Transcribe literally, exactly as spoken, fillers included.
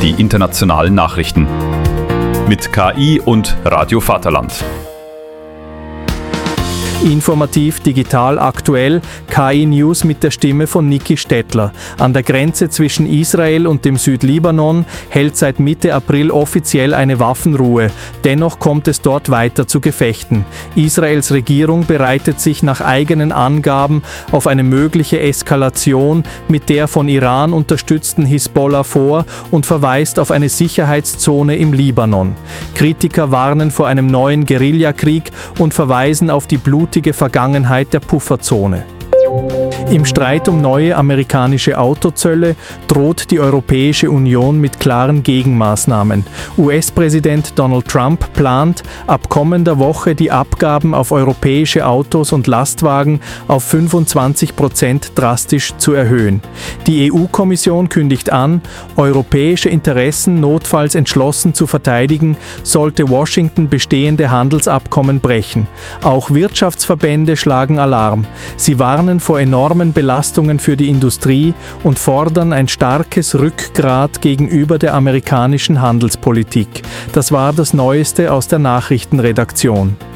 die internationalen Nachrichten. Mit K I und Radio Vaterland. Informativ, digital, aktuell, K I-News mit der Stimme von Niki Stettler. An der Grenze zwischen Israel und dem Südlibanon hält seit Mitte April offiziell eine Waffenruhe. Dennoch kommt es dort weiter zu Gefechten. Israels Regierung bereitet sich nach eigenen Angaben auf eine mögliche Eskalation mit der von Iran unterstützten Hisbollah vor und verweist auf eine Sicherheitszone im Libanon. Kritiker warnen vor einem neuen Guerillakrieg und verweisen auf die blutige Vergangenheit der Pufferzone. Im Streit um neue amerikanische Autozölle droht die Europäische Union mit klaren Gegenmaßnahmen. U S-Präsident Donald Trump plant, ab kommender Woche die Abgaben auf europäische Autos und Lastwagen auf fünfundzwanzig Prozent drastisch zu erhöhen. Die E U-Kommission kündigt an, europäische Interessen notfalls entschlossen zu verteidigen, sollte Washington bestehende Handelsabkommen brechen. Auch Wirtschaftsverbände schlagen Alarm. Sie warnen vor enormen Belastungen für die Industrie und fordern ein starkes Rückgrat gegenüber der amerikanischen Handelspolitik. Das war das Neueste aus der Nachrichtenredaktion.